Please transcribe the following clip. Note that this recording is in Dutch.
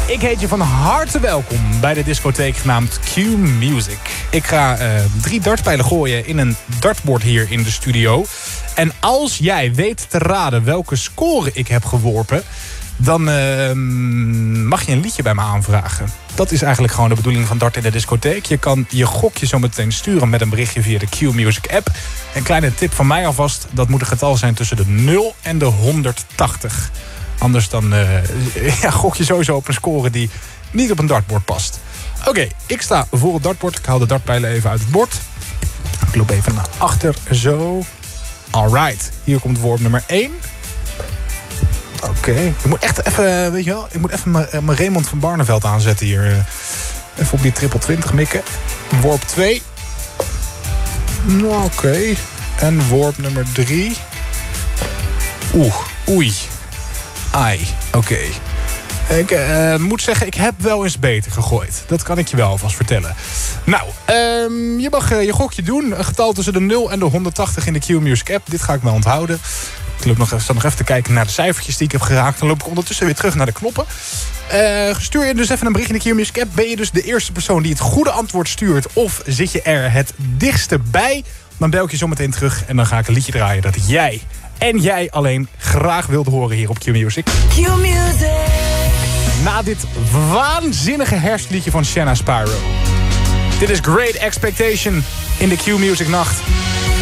Ik heet je van harte welkom bij de discotheek genaamd Q Music. Ik ga 3 dartpijlen gooien in een dartboard hier in de studio. En als jij weet te raden welke score ik heb geworpen, dan mag je een liedje bij me aanvragen. Dat is eigenlijk gewoon de bedoeling van Dart in de discotheek. Je kan je gokje zo meteen sturen met een berichtje via de Q Music app. Een kleine tip van mij alvast. Dat moet een getal zijn tussen de 0 en de 180. Anders dan gok je sowieso op een score die niet op een dartboard past. Oké, ik sta voor het dartboard. Ik haal de dartpijlen even uit het bord. Ik loop even naar achter, zo. Alright, hier komt worp nummer 1. Oké, ik moet echt even, weet je wel, ik moet even mijn Raymond van Barneveld aanzetten hier. Even op die triple 20 mikken. Worp 2. Oké. En worp nummer 3. Oei. Ai, oké. Ik moet zeggen, ik heb wel eens beter gegooid. Dat kan ik je wel alvast vertellen. Nou, je mag je gokje doen. Een getal tussen de 0 en de 180 in de Q Music app. Dit ga ik me onthouden. Ik sta nog even te kijken naar de cijfertjes die ik heb geraakt. Dan loop ik ondertussen weer terug naar de knoppen. Stuur je dus even een bericht in de Q Music app. Ben je dus de eerste persoon die het goede antwoord stuurt? Of zit je er het dichtste bij? Dan bel ik je zo meteen terug. En dan ga ik een liedje draaien dat jij en jij alleen graag wilt horen hier op Q Music. Q Music. Na dit waanzinnige herfstliedje van Shanna Spyro. Dit is Great Expectation in de Q Music nacht.